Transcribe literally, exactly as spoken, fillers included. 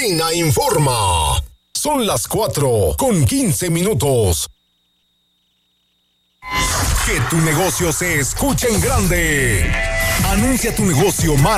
China Informa. Son las cuatro con quince minutos. Que tu negocio se escuche en grande. Anuncia tu negocio más